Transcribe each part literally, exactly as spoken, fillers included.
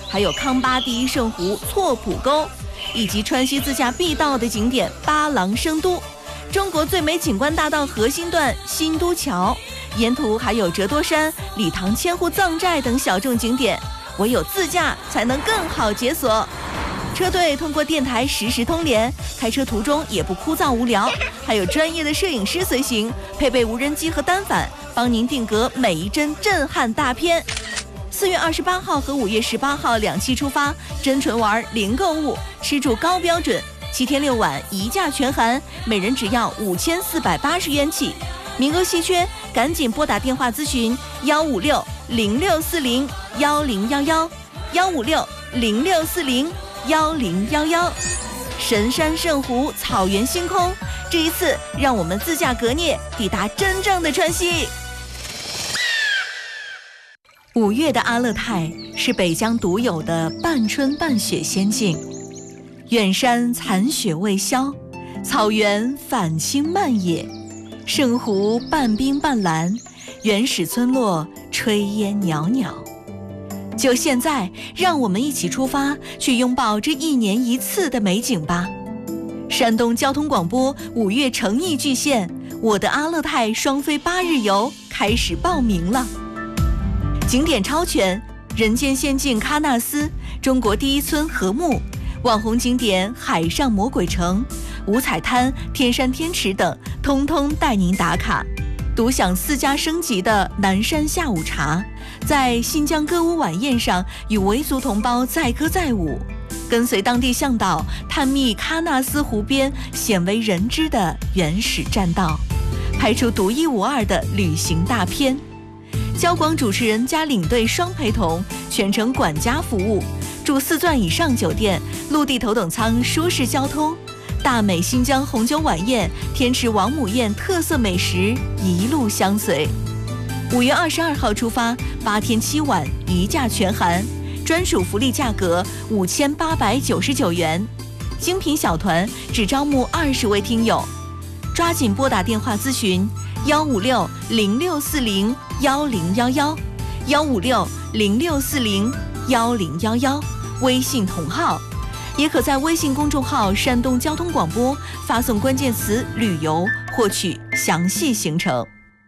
还有康巴第一圣湖错浦沟，以及川西自驾必到的景点八郎生都，中国最美景观大道核心段新都桥，沿途还有折多山、理塘千户藏寨等小众景点，唯有自驾才能更好解锁。车队通过电台实时通联，开车途中也不枯燥无聊，还有专业的摄影师随行，配备无人机和单反，帮您定格每一帧震撼大片。四月二十八号和五月十八号两期出发，真纯玩零购物，吃住高标准，七天六晚一价全含，每人只要五千四百八十元起，名额稀缺，赶紧拨打电话咨询幺五六零六四零幺零幺幺幺五六零六四零幺零幺幺。神山圣湖，草原星空，这一次让我们自驾隔聂，抵达真正的川西。五月的阿勒泰是北疆独有的半春半雪仙境，远山残雪未消，草原返青漫野，圣湖半冰半蓝，原始村落炊烟袅袅。就现在，让我们一起出发，去拥抱这一年一次的美景吧！山东交通广播五月诚意巨献，我的阿勒泰双飞八日游开始报名了。景点超全，人间仙境喀纳斯，中国第一村禾木，网红景点海上魔鬼城、五彩滩、天山天池等，通通带您打卡。独享四家升级的南山下午茶，在新疆歌舞晚宴上与维族同胞载歌载舞，跟随当地向导探秘喀纳斯湖边鲜为人知的原始栈道，拍出独一无二的旅行大片。交广主持人加领队双陪同，全程管家服务，住四钻以上酒店，陆地头等舱舒适交通，大美新疆红酒晚宴、天池王母宴特色美食一路相随。五月二十二号出发，八天七晚一价全含，专属福利价格五千八百九十九元，精品小团只招募二十位听友，抓紧拨打电话咨询幺五六零六四零幺零幺幺幺五六零六四零幺零幺幺，微信同号。也可在微信公众号山东交通广播发送关键词旅游获取详细行程。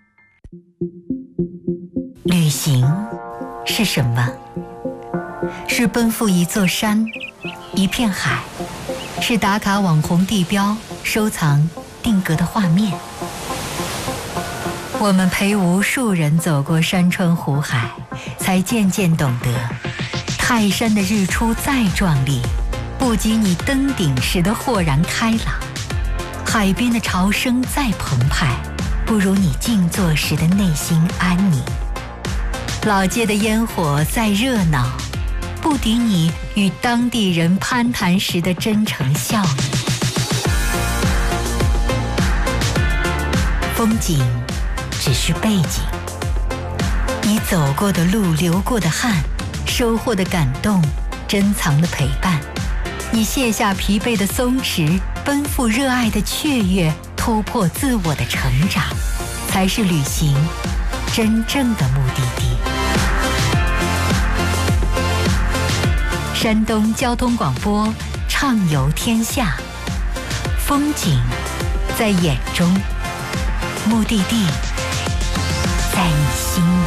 旅行是什么？是奔赴一座山，一片海，是打卡网红地标，收藏定格的画面。我们陪无数人走过山川湖海，才渐渐懂得，泰山的日出再壮丽，不及你登顶时的豁然开朗；海边的潮声再澎湃，不如你静坐时的内心安宁；老街的烟火再热闹，不敌你与当地人攀谈时的真诚笑意。风景只是背景，你走过的路、流过的汗、收获的感动、珍藏的陪伴，你卸下疲惫的松弛，奔赴热爱的雀跃，突破自我的成长，才是旅行真正的目的地。山东交通广播畅游天下，风景在眼中，目的地在你心里。